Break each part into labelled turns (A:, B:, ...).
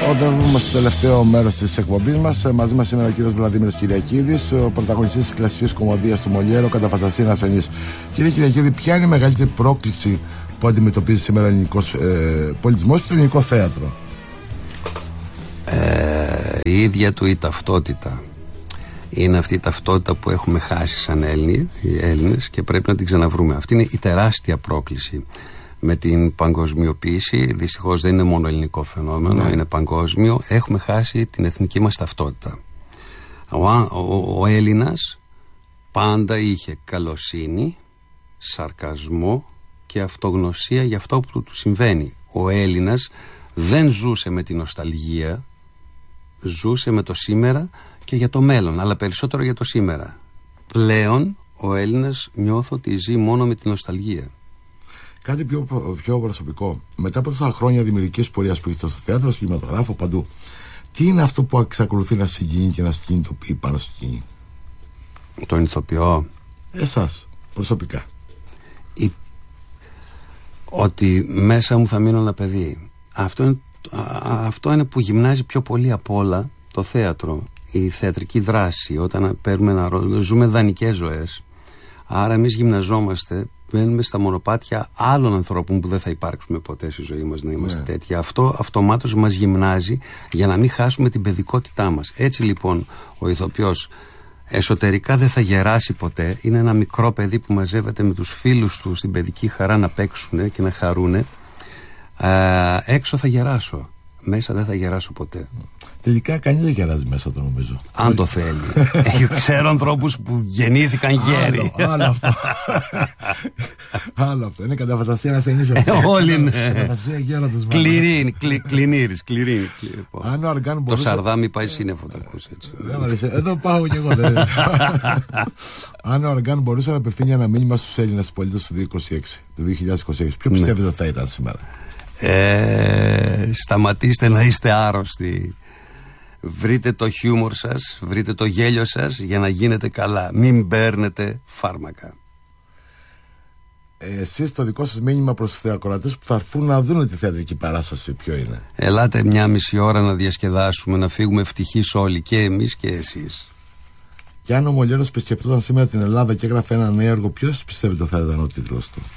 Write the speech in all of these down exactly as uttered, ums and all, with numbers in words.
A: Οδεύουμε στο τελευταίο μέρος της εκπομπής μας. Μαζί μας σήμερα ο κύριος Βλαδίμηρος Κυριακίδης, ο πρωταγωνιστής της κλασικής κομμωδίας του Μολιέρο, κατά φαντασία ασθενής. Κύριε Κυριακίδη, ποια είναι η μεγαλύτερη πρόκληση που αντιμετωπίζει σήμερα ο ελληνικός ε, πολιτισμός και το ελληνικό θέατρο?
B: Ε, η ίδια του η ταυτότητα. Είναι αυτή η ταυτότητα που έχουμε χάσει σαν Έλληνες, οι Έλληνες, και πρέπει να την ξαναβρούμε. Αυτή είναι η τεράστια πρόκληση. Με την παγκοσμιοποίηση, δυστυχώς δεν είναι μόνο ελληνικό φαινόμενο, ναι. είναι παγκόσμιο. Έχουμε χάσει την εθνική μας ταυτότητα. Ο, ο, ο Έλληνας πάντα είχε καλοσύνη, σαρκασμό και αυτογνωσία για αυτό που του συμβαίνει. Ο Έλληνας δεν ζούσε με την νοσταλγία, ζούσε με το σήμερα και για το μέλλον, αλλά περισσότερο για το σήμερα. Πλέον ο Έλληνας νιώθω ότι ζει μόνο με την νοσταλγία.
A: Κάτι πιο, πιο προσωπικό. Μετά από τόσα χρόνια δημιουργικής πορείας που είστε στο θέατρο, στο κινηματογράφο, παντού, τι είναι αυτό που εξακολουθεί να συγκινεί και να συγκινητοποιεί πάνω στη σκηνή?
B: Τον ηθοποιό.
A: Εσάς, προσωπικά.
B: Η... Ότι μέσα μου θα μείνω ένα παιδί. Αυτό είναι, αυτό είναι που γυμνάζει πιο πολύ απ' όλα το θέατρο. Η θεατρική δράση, όταν παίρνουμε ένα ρόλο, ζούμε δανεικές ζωές. Άρα εμείς γυμναζόμαστε, μπαίνουμε στα μονοπάτια άλλων ανθρώπων που δεν θα υπάρξουμε ποτέ στη ζωή μας να είμαστε ναι. τέτοιοι. Αυτό αυτομάτως μας γυμνάζει για να μην χάσουμε την παιδικότητά μας. Έτσι λοιπόν ο ηθοποιός εσωτερικά δεν θα γεράσει ποτέ. Είναι ένα μικρό παιδί που μαζεύεται με τους φίλους του στην παιδική χαρά να παίξουν και να χαρούνε. Ε, έξω θα γεράσω. Μέσα δεν θα γεράσω ποτέ.
A: Τελικά κανείς δεν γεράζει μέσα, το νομίζω.
B: Αν το θέλει. Ξέρω ανθρώπους που γεννήθηκαν γέροι.
A: Άλλο, άλλο αυτό. Άλλο αυτό. Είναι κατά φαντασία να σε ενίσχυε.
B: Όλοι είναι.
A: Κατά φαντασία γέροντος.
B: Κληρίνη, κληρίνης, κληρίνη.
A: Αν ο Αργάν
B: Το
A: μπορούσε...
B: Σαρδάμι πάει σύννεφο, το ακούς έτσι.
A: Εδώ πάω κι εγώ. Αν ο Αργάν μπορούσε να απευθύνει ένα μήνυμα στους Έλληνες πολίτες του δύο χιλιάδες είκοσι έξι, ποιο πιστεύετε ότι θα ήταν σήμερα?
B: Ε, σταματήστε να είστε άρρωστοι. Βρείτε το χιούμορ σας, βρείτε το γέλιο σας για να γίνετε καλά. Μην παίρνετε φάρμακα.
A: ε, Εσείς το δικό σας μήνυμα προς τους θεακροατές που θα έρθουν να δουν τη θεατρική παράσταση ποιο είναι?
B: Ελάτε μια μισή ώρα να διασκεδάσουμε, να φύγουμε ευτυχείς όλοι, και εμείς και εσείς.
A: Και αν ο Μολιέρος επισκεπτόταν σήμερα την Ελλάδα και έγραφε ένα νέο έργο, ποιος πιστεύετε θα ήταν ο τίτλος του?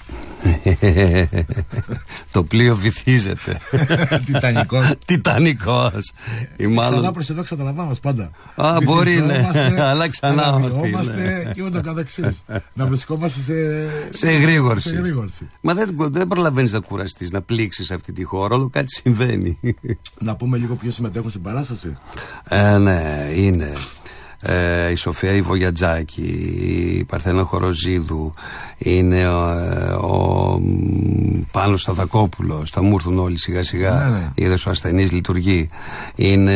B: Το πλοίο βυθίζεται.
A: Τιτανικός.
B: Τιτανικός.
A: Ξανά προς εδώ καταλαβαίνω πάντα.
B: Α, μπορεί ναι, αλλά ξανά
A: βρισκόμαστε και ούτω καθεξής. Να βρισκόμαστε σε,
B: σε εγρήγορση.
A: σε εγρήγορση.
B: Μα δεν, δεν προλαβαίνεις να κουραστείς, να πλήξεις αυτή τη χώρα, όλο κάτι συμβαίνει.
A: Να πούμε λίγο ποιοι συμμετέχουν στην παράσταση.
B: Ε, ναι, είναι Ε, η Σοφία η Βογιατζάκη, η Παρθένα Χοροζίδου, είναι ο, ο Πάνος Σταθακόπουλος. Θα μου έρθουν όλοι σιγά σιγά. Ναι, ναι. Είδες, ο ασθενής λειτουργεί. Είναι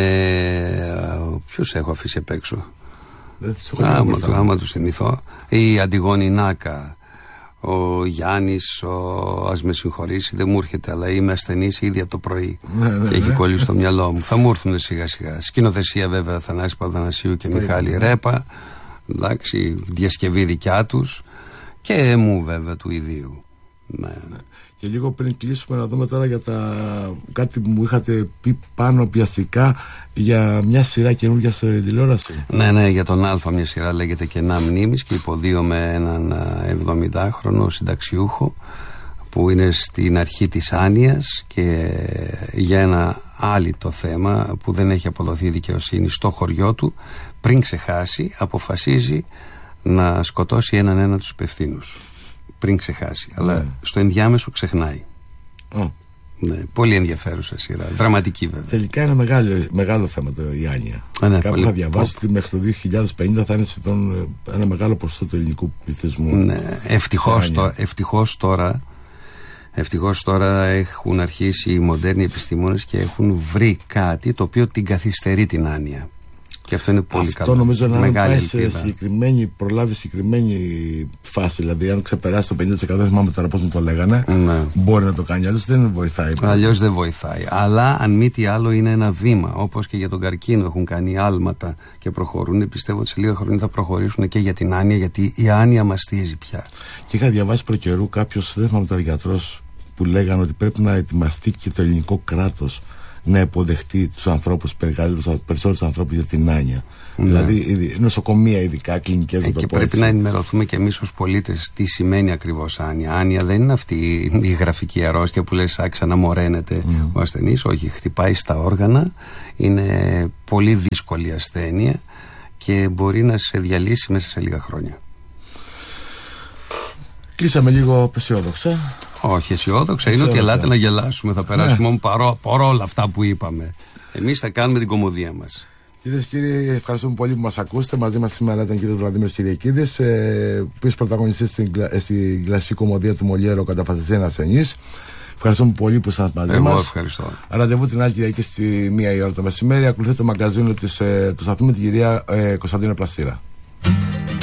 B: ποιος έχω αφήσει απ' έξω? Άμα, άμα τους θυμηθώ. Η Αντιγόνη Νάκα, ο Γιάννης, ο... ας με συγχωρήσει, δεν μου έρχεται, αλλά είμαι ασθενής ήδη από το πρωί. Ναι, ναι, και έχει ναι. κολλήσει στο μυαλό μου. Θα μου έρθουν σιγά σιγά. Σκηνοθεσία βέβαια Θανάση Παπαθανασίου και Μιχάλη ναι. Ρέπα. Εντάξει, διασκευή δικιά τους. Και μου βέβαια του ιδίου. Ναι. Ναι.
A: Και λίγο πριν κλείσουμε να δούμε τώρα για τα... κάτι που μου είχατε πει πάνω πιαστικά για μια σειρά καινούργια στην τηλεόραση.
B: Ναι, ναι, για τον Α μια σειρά λέγεται Κενά Μνήμης και υποδίω με έναν εβδομηντάχρονο συνταξιούχο που είναι στην αρχή της άνοιας και για ένα άλυτο θέμα που δεν έχει αποδοθεί δικαιοσύνη στο χωριό του, πριν ξεχάσει αποφασίζει να σκοτώσει έναν ένα τους υπευθύνους. Πριν ξεχάσει, αλλά mm. στο ενδιάμεσο ξεχνάει. Mm. Ναι, πολύ ενδιαφέρουσα σειρά, δραματική βέβαια.
A: Τελικά είναι μεγάλο, μεγάλο θέμα το, η άνοια.
B: Α, ναι,
A: Κάπου
B: πολύ...
A: θα διαβάσει ότι μέχρι το δύο χιλιάδες πενήντα θα είναι σχεδόν ένα μεγάλο ποσοστό του ελληνικού πληθυσμού.
B: Ναι, ευτυχώς, το, ευτυχώς τώρα ευτυχώς τώρα έχουν αρχίσει οι μοντέρνοι επιστήμονες και έχουν βρει κάτι το οποίο την καθυστερεί την άνοια. Και αυτό είναι πολύ
A: αυτό
B: καλό.
A: Αυτό νομίζω να πάει
B: ελπίδα.
A: σε συγκεκριμένη, προλάβει συγκεκριμένη φάση. Δηλαδή, αν ξεπεράσει το πενήντα τοις εκατό, δεν θυμάμαι τώρα πώς μου το λέγανε, ναι. μπορεί να το κάνει. Αλλιώς δεν βοηθάει.
B: Αλλιώς δεν βοηθάει. Αλλά αν μη τι άλλο, είναι ένα βήμα. Όπως και για τον καρκίνο έχουν κάνει άλματα και προχωρούν. Πιστεύω ότι σε λίγα χρόνια θα προχωρήσουν και για την άνοια, γιατί η άνοια μαστίζει πια. Και
A: είχα διαβάσει προκαιρού κάποιο, δεν θυμάμαι τώρα, γιατρός, που λέγανε ότι πρέπει να ετοιμαστεί και το ελληνικό κράτος να υποδεχτεί τους ανθρώπους, περισσότερους ανθρώπους για την άνοια. Ναι. Δηλαδή νοσοκομεία, ειδικά κλινικές.
B: Ε, και πρέπει να ενημερωθούμε και εμείς ως πολίτες τι σημαίνει ακριβώς άνοια. Άνοια δεν είναι αυτή η γραφική αρρώστια που λες άξα να μοραίνεται mm. ο ασθενής. Όχι, χτυπάει στα όργανα, είναι πολύ δύσκολη ασθένεια και μπορεί να σε διαλύσει μέσα σε λίγα χρόνια.
A: Κλείσαμε λίγο αισιόδοξα.
B: Όχι, αισιόδοξα είναι ότι ελάτε να γελάσουμε. Θα περάσουμε ναι. παρό, παρό όλα αυτά που είπαμε. Εμείς θα κάνουμε την κωμωδία μας.
A: Κυρίες και κύριοι, ευχαριστούμε πολύ που μας ακούσετε. Μαζί μας σήμερα ήταν ο κύριος Βλαντίμηρος Κυριακίδης, ε, οποίος πρωταγωνιστής στην, στην κλασική κωμωδία του Μολιέρο «Κατά φαντασία ένας ασθενής». Ευχαριστούμε πολύ που ήσασταν μαζί μας.
B: Εγώ ευχαριστώ.
A: Ραντεβού την άλλη Κυριακή στη μία η ώρα το μεσημέρι. Ακολουθείτε το μαγκαζίνο της, ε, του σταθμού με την κυρία ε, Κωνσταντίνα Πλαστήρα.